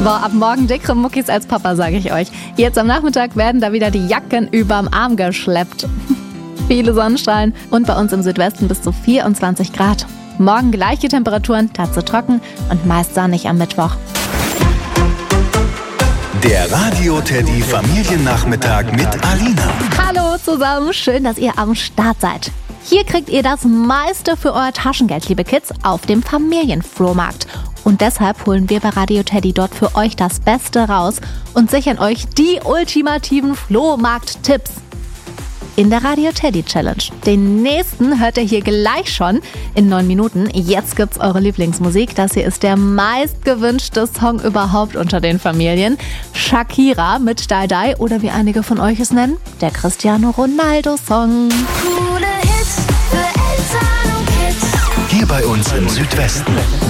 Boah, ab morgen dickere Muckis als Papa, sage ich euch. Jetzt am Nachmittag werden da wieder die Jacken überm Arm geschleppt. Viele Sonnenstrahlen und bei uns im Südwesten bis zu 24 Grad. Morgen gleiche Temperaturen, tatsächlich trocken und meist sonnig am Mittwoch. Der Radio Teddy Familiennachmittag mit Alina. Hallo zusammen, schön, dass ihr am Start seid. Hier kriegt ihr das meiste für euer Taschengeld, liebe Kids, auf dem Familienflohmarkt. Und deshalb holen wir bei Radio Teddy dort für euch das Beste raus und sichern euch die ultimativen Flohmarkt-Tipps in der Radio Teddy Challenge. Den nächsten hört ihr hier gleich schon in 9 Minuten. Jetzt gibt's eure Lieblingsmusik. Das hier ist der meistgewünschte Song überhaupt unter den Familien. Shakira mit Die Die oder wie einige von euch es nennen, der Cristiano Ronaldo Song. Coole Hits für Eltern und Kids. Hier bei uns im Südwesten.